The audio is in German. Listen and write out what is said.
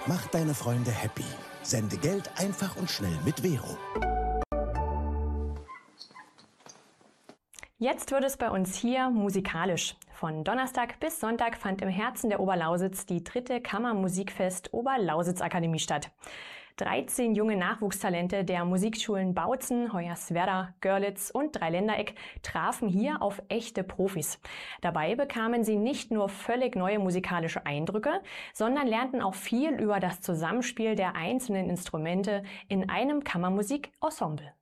Mach deine Freunde happy. Sende Geld einfach und schnell mit Vero. Jetzt wird es bei uns hier musikalisch. Von Donnerstag bis Sonntag fand im Herzen der Oberlausitz die 3. Kammermusikfest Oberlausitz-Akademie statt. 13 junge Nachwuchstalente der Musikschulen Bautzen, Hoyerswerda, Görlitz und Dreiländereck trafen hier auf echte Profis. Dabei bekamen sie nicht nur völlig neue musikalische Eindrücke, sondern lernten auch viel über das Zusammenspiel der einzelnen Instrumente in einem Kammermusikensemble.